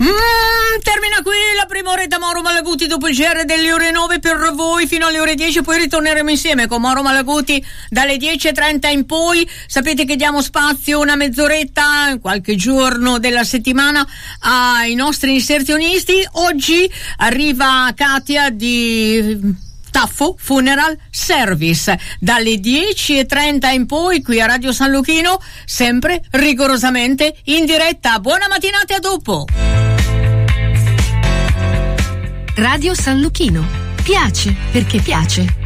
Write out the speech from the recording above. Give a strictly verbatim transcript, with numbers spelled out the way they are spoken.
Mm, termina qui la prima oretta Mauro Malaguti dopo il G R delle ore nove per voi fino alle ore dieci, poi ritorneremo insieme con Mauro Malaguti dalle dieci e trenta in poi. Sapete che diamo spazio una mezz'oretta qualche giorno della settimana ai nostri inserzionisti. Oggi arriva Katia di Taffo Funeral Service dalle dieci e trenta in poi qui a Radio San Luchino, sempre rigorosamente in diretta. Buona mattinata e a dopo. Radio San Luchino, piace perché piace.